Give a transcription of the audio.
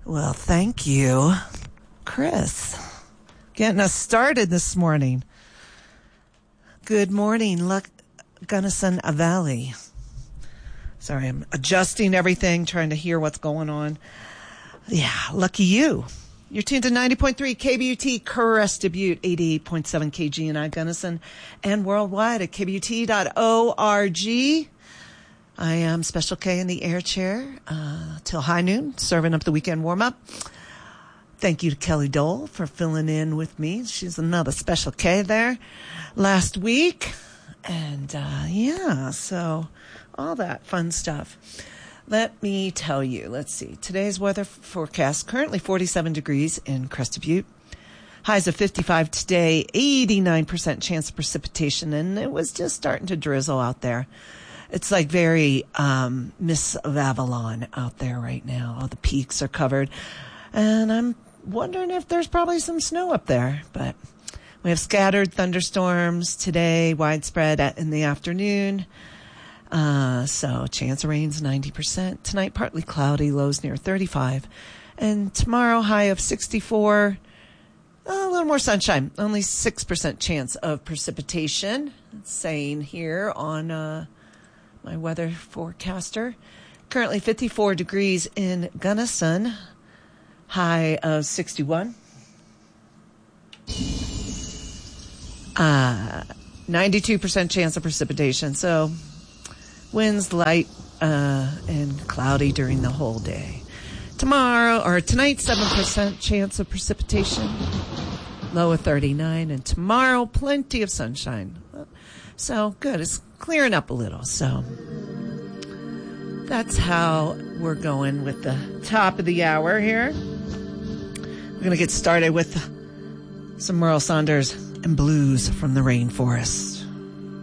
Well, thank you, Chris. Getting us started this morning. Good morning, Gunnison Valley. Sorry, I'm adjusting everything, trying to hear what's going on. Yeah, lucky you. You're tuned to 90.3 KBUT, Crested Butte, 88.7 KGNI Gunnison, and worldwide at kbut.org. I am Special K in the air chair till high noon, serving up the weekend warm-up. Thank you to Kelly Dole for filling in with me. She's another Special K there last week. And, so all that fun stuff. Let me tell you, let's see. Today's weather forecast, currently 47 degrees in Crested Butte. Highs of 55 today, 89% chance of precipitation, and it was just starting to drizzle out there. It's like very Miss of Avalon out there right now. All the peaks are covered. And I'm wondering if there's probably some snow up there. But we have scattered thunderstorms today, widespread in the afternoon. So chance of rain's 90%. Tonight, partly cloudy, lows near 35. And tomorrow, high of 64. A little more sunshine. Only 6% chance of precipitation. It's saying here on my weather forecaster. Currently 54 degrees in Gunnison. High of 61. 92% chance of precipitation. So winds light and cloudy during the whole day. Tonight, 7% chance of precipitation. Low of 39. And tomorrow, plenty of sunshine. So good. It's clearing up a little. So that's how we're going with the top of the hour here. We're going to get started with some Merle Saunders and Blues from the Rainforest.